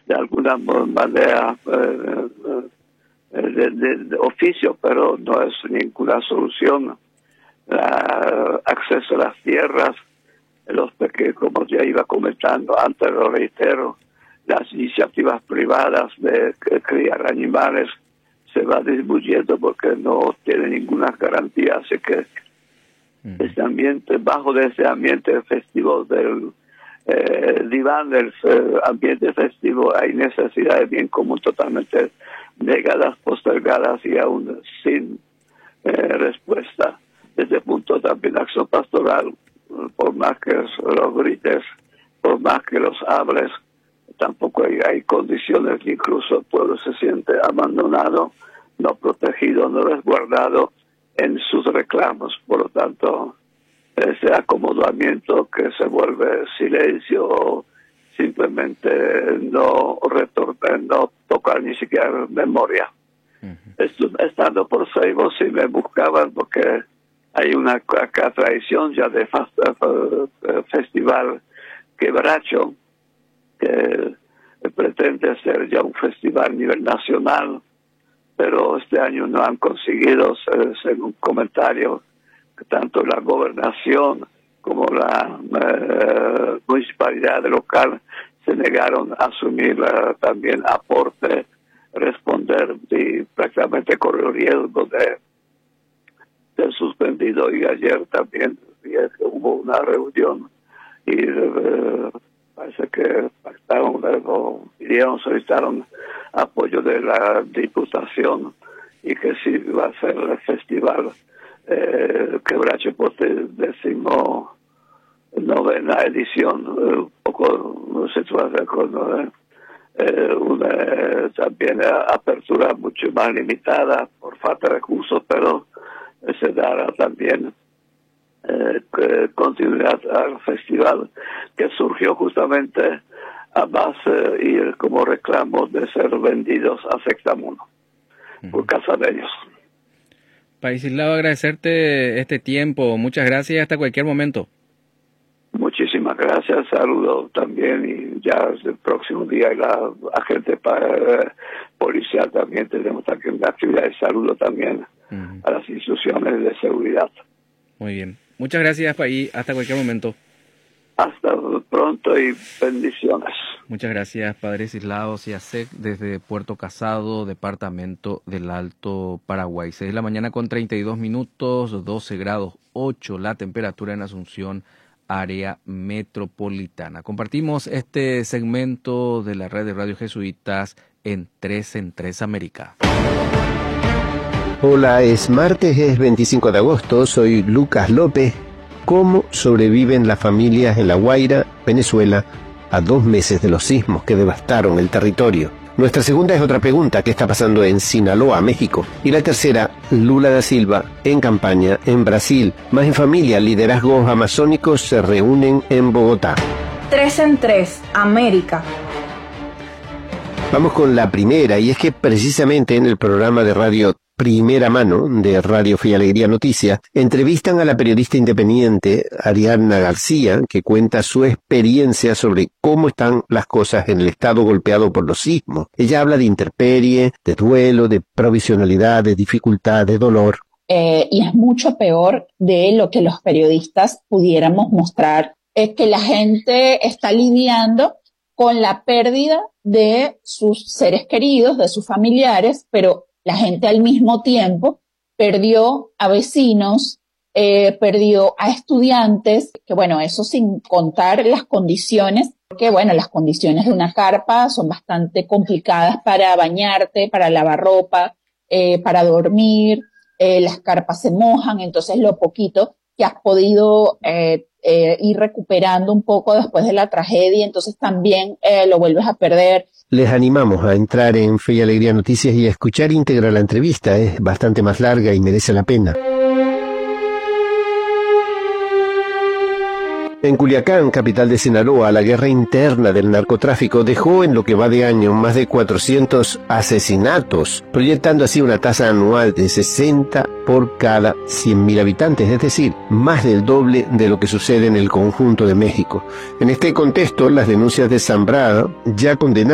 de alguna manera de oficio, pero no es ninguna solución. Acceso a las tierras, como ya iba comentando antes, lo reitero, las iniciativas privadas de criar animales se va disminuyendo porque no tiene ninguna garantía, así que este ambiente, bajo de ese ambiente festivo del diván del ambiente festivo, hay necesidades de bien común totalmente negadas, postergadas y aún sin respuesta. Desde el punto también de acción pastoral, por más que los grites, por más que los hables, tampoco hay condiciones, incluso el pueblo se siente abandonado, no protegido, no resguardado en sus reclamos. Por lo tanto, ese acomodamiento que se vuelve silencio o simplemente no tocar ni siquiera memoria. Estando por Facebook, sí me buscaban porque hay una tradición ya de festival quebracho que pretende ser ya un festival a nivel nacional, pero este año no han conseguido, según comentarios, que tanto la gobernación como la municipalidad local se negaron a asumir también aporte, responder, y prácticamente corrió riesgo de ser suspendido. Y ayer también hubo una reunión y parece que pactaron solicitaron apoyo de la Diputación y que sí va a ser el festival Quebracho por 19ª edición, un poco, no sé si va a ser con una también apertura mucho más limitada por falta de recursos, pero se dará también continuidad al festival que surgió justamente a base y como reclamo de ser vendidos a Sextamundo por casadeños. Paisislao, agradecerte este tiempo, muchas gracias, hasta cualquier momento. Muchísimas gracias, saludo también, y ya el próximo día la agente policial también tenemos también la actividad de saludo también a las instituciones de seguridad. Muy bien, muchas gracias, Paí, hasta cualquier momento. Hasta pronto y bendiciones. Muchas gracias, Padre Cislao Ciasek, desde Puerto Casado, departamento del Alto Paraguay. 6 de la mañana con 32 minutos, 12 grados 8 la temperatura en Asunción, área metropolitana. Compartimos este segmento de la red de Radio Jesuitas en 3 en 3 América. Hola, es martes, es 25 de agosto, soy Lucas López. ¿Cómo sobreviven las familias en La Guaira, Venezuela, a 2 meses de los sismos que devastaron el territorio? Nuestra segunda es otra pregunta: ¿qué está pasando en Sinaloa, México? Y la tercera, Lula da Silva en campaña en Brasil. Más en familia, liderazgos amazónicos se reúnen en Bogotá. 3 en 3, América. Vamos con la primera, y es que precisamente en el programa de radio Primera Mano de Radio Fe y Alegría Noticias entrevistan a la periodista independiente Ariadna García, que cuenta su experiencia sobre cómo están las cosas en el estado golpeado por los sismos. Ella habla de intemperie, de duelo, de provisionalidad, de dificultad, de dolor. Y es mucho peor de lo que los periodistas pudiéramos mostrar. Es que la gente está lidiando con la pérdida de sus seres queridos, de sus familiares, pero la gente al mismo tiempo perdió a vecinos, perdió a estudiantes, que bueno, eso sin contar las condiciones, porque bueno, las condiciones de una carpa son bastante complicadas para bañarte, para lavar ropa, para dormir, las carpas se mojan, entonces lo poquito que has podido ir recuperando un poco después de la tragedia, entonces también lo vuelves a perder. Les animamos a entrar en Fe y Alegría Noticias y a escuchar íntegra la entrevista. Es bastante más larga y merece la pena. En Culiacán, capital de Sinaloa, la guerra interna del narcotráfico dejó en lo que va de año más de 400 asesinatos, proyectando así una tasa anual de 60 por cada 100.000 habitantes, es decir, más del doble de lo que sucede en el conjunto de México. En este contexto, las denuncias de Zambrada, ya condenadas